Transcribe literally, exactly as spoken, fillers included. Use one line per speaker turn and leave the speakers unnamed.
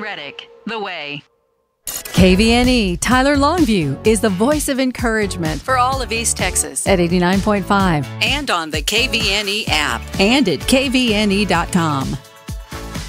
Reddick, The Way.
K V N E Tyler Longview is the voice of encouragement
For all of East Texas.
at eighty-nine point five
And on the K V N E app.
and at K V N E dot com.